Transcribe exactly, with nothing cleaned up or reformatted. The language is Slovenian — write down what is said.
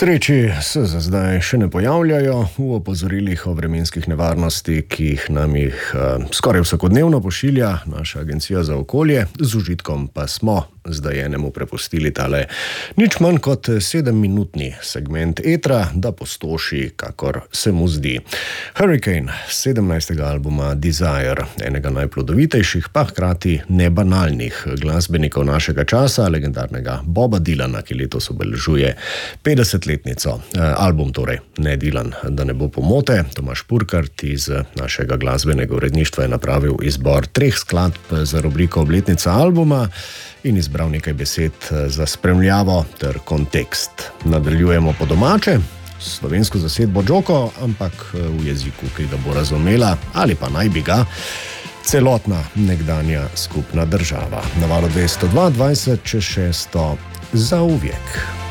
sreči se za zdaj še ne pojavljajo v opozorilih o vremenskih nevarnosti, ki jih nam jih uh, skoraj vsakodnevno pošilja naša agencija za okolje, z užitkom pa smo zdaj enemu prepustili tale nič manj kot sedemminutni segment etra, da postoši, kakor se mu zdi. Hurricane, sedemnajstega albuma Desire, enega najplodovitejših, pa hkrati nebanalnih glasbenikov našega časa, legendarnega Boba Dylana, ki letos obeležuje petdesetletnico. Album torej, ne Dylan, da ne bo pomote. Tomaž Purkart iz našega glasbenega uredništva je napravil izbor treh skladb za rubriko Obletnica albuma in izbral nekaj besed za spremljavo ter kontekst. Nadaljujemo po domače, slovensko zasedbo Džoko, ampak v jeziku, ki ga bo razumela, ali pa naj bi ga, celotna nekdanja skupna država. Na valu dvesto dva dvajset čez šesto za uvijek.